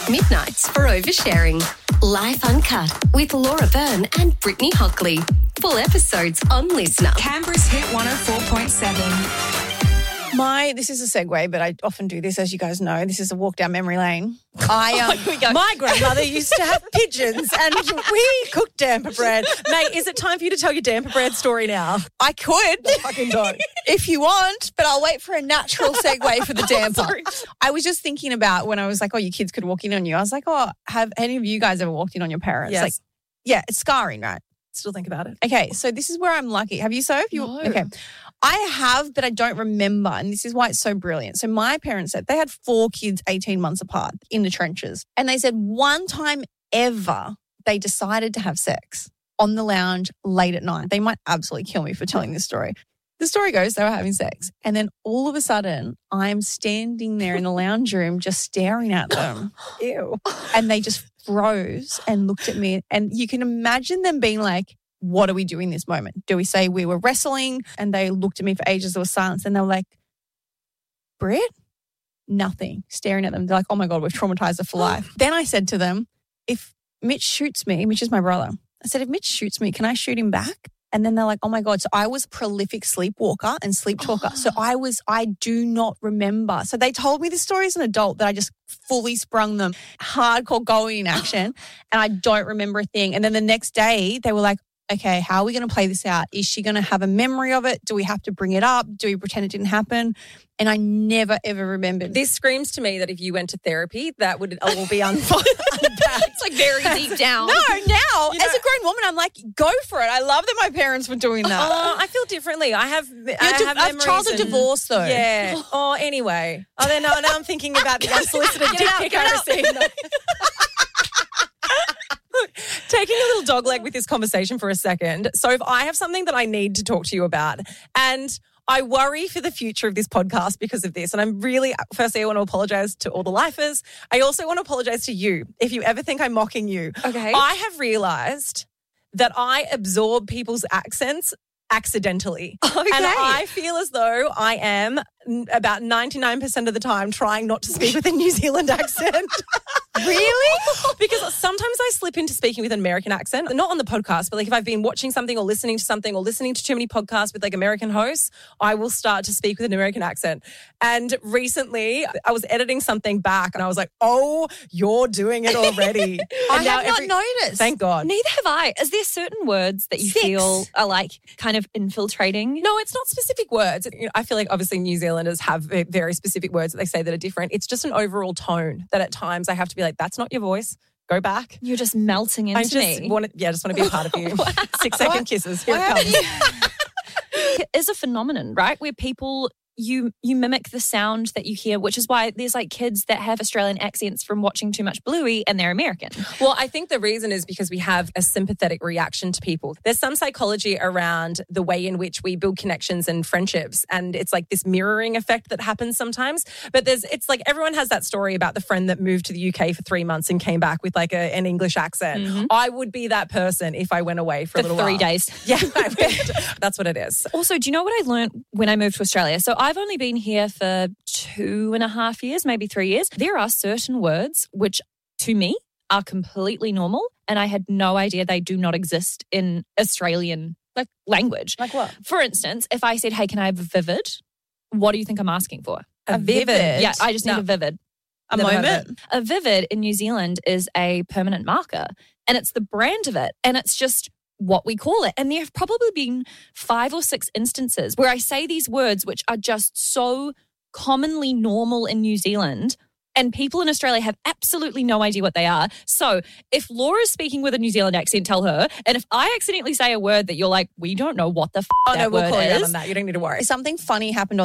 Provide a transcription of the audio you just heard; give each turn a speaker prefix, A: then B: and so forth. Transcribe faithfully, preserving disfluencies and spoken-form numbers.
A: Midnights for Oversharing. Life Uncut with Laura Byrne and Brittany Hockley. Full episodes on Listener.
B: Canberra's Hit one oh four point seven.
C: My, this is a segue, but I often do this, as you guys know. This is a walk down memory lane. I, um,
D: we go.
C: My grandmother used to have pigeons and we cooked damper bread.
D: Mate, is it time for you to tell your damper bread story now?
C: I could.
D: No, fucking don't.
C: If you want, but I'll wait for a natural segue for the damper.
D: Sorry.
C: I was just thinking about when I was like, oh, your kids could walk in on you. I was like, oh, have any of you guys ever walked in on your parents?
D: Yes.
C: Like, yeah, it's scarring, right?
D: Still think about it.
C: Okay, so this is where I'm lucky. Have you, so? Have you,
D: No.
C: Okay. I have, but I don't remember, and this is why it's so brilliant. So my parents said they had four kids eighteen months apart in the trenches, and they said one time ever they decided to have sex on the lounge late at night. They might absolutely kill me for telling this story. The story goes they were having sex, and then all of a sudden I'm standing there in the lounge room just staring at them.
D: Ew.
C: And they just froze and looked at me, and you can imagine them being like, what are we doing this moment? Do we say we were wrestling? And they looked at me for ages. There was silence. And they were like, Britt? Nothing. Staring at them. They're like, oh my God, we've traumatized her for life. Then I said to them, if Mitch shoots me, Mitch is my brother. I said, if Mitch shoots me, can I shoot him back? And then they're like, oh my God. So I was a prolific sleepwalker and sleep talker. So I was, I do not remember. So they told me this story as an adult that I just fully sprung them. Hardcore going action. And I don't remember a thing. And then the next day they were like, okay, how are we going to play this out? Is she going to have a memory of it? Do we have to bring it up? Do we pretend it didn't happen? And I never, ever remembered.
D: This screams to me that if you went to therapy, that would all be unpacked.
E: It's like very deep down.
C: No, now,
D: You know-
C: as a grown woman, I'm like, go for it. I love that my parents were doing that.
D: Oh, I feel differently. I have, I
C: You're
D: have
C: di-
D: memories.
C: of childhood
D: and-
C: divorce, though.
D: Yeah. Oh, anyway. Oh, then now, now I'm thinking about the unsolicited
C: Get
D: dick
C: out,
D: pic
C: get
D: I
C: out.
D: received. Taking a little dog leg with this conversation for a second. So if I have something that I need to talk to you about, and I worry for the future of this podcast because of this, and I'm really, firstly, I want to apologize to all the lifers. I also want to apologize to you if you ever think I'm mocking you.
E: Okay.
D: I have realized that I absorb people's accents accidentally.
C: Okay.
D: And I feel as though I am n- about ninety-nine percent of the time trying not to speak with a New Zealand accent.
C: Really?
D: Because sometimes I slip into speaking with an American accent, not on the podcast, but like if I've been watching something or listening to something or listening to too many podcasts with like American hosts, I will start to speak with an American accent. And recently I was editing something back and I was like, oh, you're doing it already.
C: I
D: And now
C: have
D: every-
C: not noticed.
D: Thank God.
E: Neither have I. Is there certain words that you
C: Six.
E: feel are like kind of infiltrating?
D: No, it's not specific words. You know, I feel like obviously New Zealanders have ve- very specific words that they say that are different. It's just an overall tone that at times I have to be like, that's not your voice. Go back.
E: You're just melting into
D: I just
E: me.
D: want to, yeah, I just want to be a part of you. Six second kisses. Here
C: What
D: it comes.
E: It is a phenomenon, right? Where people you you mimic the sound that you hear, which is why there's like kids that have Australian accents from watching too much Bluey and they're American.
D: Well, I think the reason is because we have a sympathetic reaction to people. There's some psychology around the way in which we build connections and friendships, and it's like this mirroring effect that happens sometimes. But there's, it's like everyone has that story about the friend that moved to the U K for three months and came back with like a, an English accent.
E: Mm-hmm.
D: I would be that person if I went away for,
E: For
D: a little
E: three
D: while.
E: days.
D: Yeah, I would. That's what it is.
E: Also, do you know what I learned when I moved to Australia? So I've only been here for two and a half years, maybe three years. There are certain words which, to me, are completely normal, and I had no idea they do not exist in Australian like language.
C: Like what?
E: For instance, if I said, "Hey, can I have a vivid?" What do you think I'm asking for?
D: A vivid?
E: Yeah, I just need
D: No.
E: a vivid.
C: A
D: Never heard of
C: moment?
E: A vivid in New Zealand is a permanent marker, and it's the brand of it, and it's just what we call it. And there have probably been five or six instances where I say these words which are just so commonly normal in New Zealand, and people in Australia have absolutely no idea what they are. So if Laura's speaking with a New Zealand accent, tell her. And if I accidentally say a word that you're like, we don't know what the f-
D: Oh,
E: that
D: no, we'll
E: word
D: call you out
E: is,
D: on that. You don't need to worry.
C: Something funny happened on